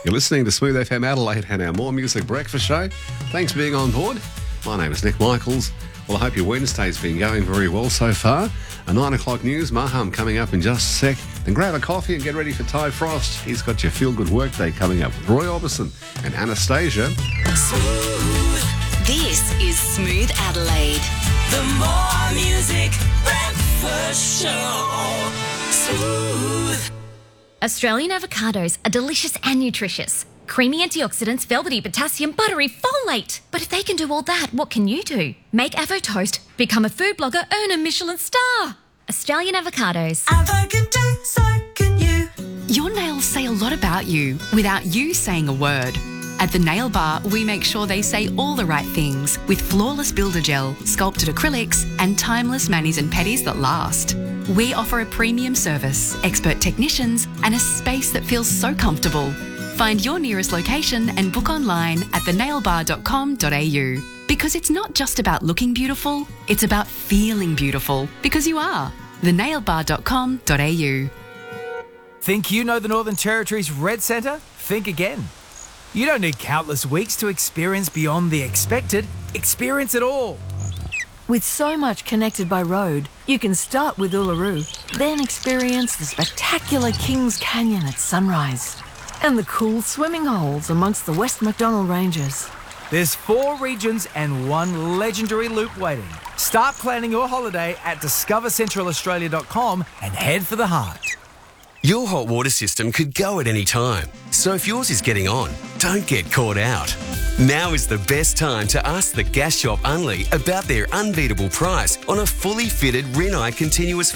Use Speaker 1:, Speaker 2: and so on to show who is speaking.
Speaker 1: You're listening to Smooth FM Adelaide and our More Music Breakfast Show. Thanks for being on board. My name is Nick Michaels. Well, I hope your Wednesday's been going very well so far. A 9 o'clock news, Maham coming up in just a sec. Then grab a coffee and get ready for Ty Frost. He's got your feel-good workday coming up with Roy Orbison and Anastasia.
Speaker 2: Smooth. This is Smooth Adelaide. The More Music Breakfast Show. Smooth.
Speaker 3: Australian avocados are delicious and nutritious. Creamy antioxidants, velvety potassium, buttery folate. But if they can do all that, what can you do? Make Avo Toast, become a food blogger, earn a Michelin star. Australian avocados.
Speaker 2: Avo can do, so can you.
Speaker 4: Your nails say a lot about you without you saying a word. At the Nail Bar, we make sure they say all the right things with flawless builder gel, sculpted acrylics, and timeless manis and pedis that last. We offer a premium service, expert technicians, and a space that feels so comfortable. Find your nearest location and book online at thenailbar.com.au. Because it's not just about looking beautiful, it's about feeling beautiful. Because you are. thenailbar.com.au.
Speaker 5: Think you know the Northern Territory's Red Centre? Think again. You don't need countless weeks to experience beyond the expected. Experience it all.
Speaker 6: With so much connected by road, you can start with Uluru, then experience the spectacular Kings Canyon at sunrise and the cool swimming holes amongst the West MacDonnell Ranges.
Speaker 5: There's 4 regions and 1 legendary loop waiting. Start planning your holiday at discovercentralaustralia.com and head for the heart.
Speaker 7: Your hot water system could go at any time. So if yours is getting on, don't get caught out. Now is the best time to ask the gas shop Unley about their unbeatable price on a fully fitted Rinnai continuous